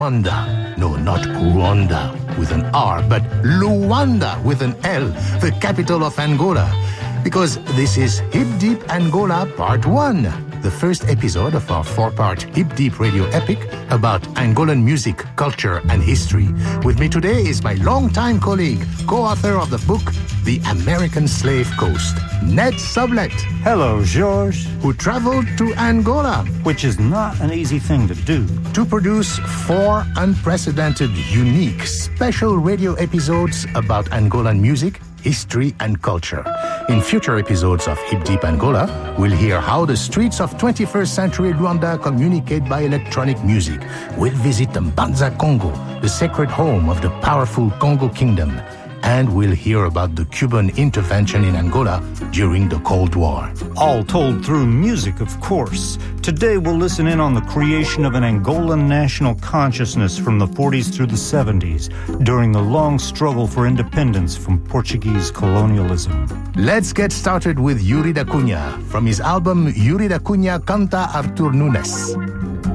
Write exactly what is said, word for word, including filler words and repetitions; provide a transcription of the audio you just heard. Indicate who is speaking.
Speaker 1: Luanda. No, not Rwanda with an R, but Luanda with an L, the capital of Angola. Because this is Hip Deep Angola Part one, the first episode of our four-part Hip Deep radio epic about Angolan music, culture, and history. With me today is my longtime colleague, co-author of the book The American Slave Coast, Ned Sublette.
Speaker 2: Hello, George.
Speaker 1: Who traveled to Angola.
Speaker 2: Which is not an easy thing to do.
Speaker 1: To produce four unprecedented, unique, special radio episodes about Angolan music, history, and culture. In future episodes of Hip Deep Angola, we'll hear how the streets of twenty-first century Rwanda communicate by electronic music. We'll visit Mbanza Congo, the sacred home of the powerful Congo Kingdom. And we'll hear about the Cuban intervention in Angola during the Cold War.
Speaker 2: All told through music, of course. Today we'll listen in on the creation of an Angolan national consciousness from the forties through the seventies, during the long struggle for independence from Portuguese colonialism.
Speaker 1: Let's get started with Yuri da Cunha, from his album Yuri da Cunha Canta Artur Nunes.